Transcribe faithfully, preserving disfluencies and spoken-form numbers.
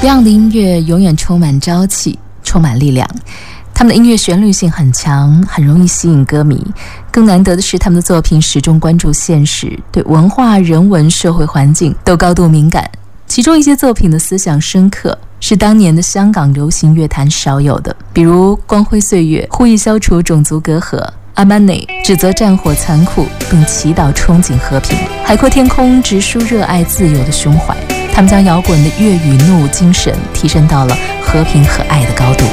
Beyond 的音乐永远充满朝气，充满力量。他们的音乐旋律性很强，很容易吸引歌迷。更难得的是，他们的作品始终关注现实，对文化、人文、社会环境都高度敏感。其中一些作品的思想深刻，是当年的香港流行乐坛少有的，比如《光辉岁月》呼吁消除种族隔阂，阿曼内指责战火残酷，并祈祷憧憬和平。海阔天空直抒热爱自由的胸怀，他们将摇滚的粤语怒精神提升到了和平和爱的高度。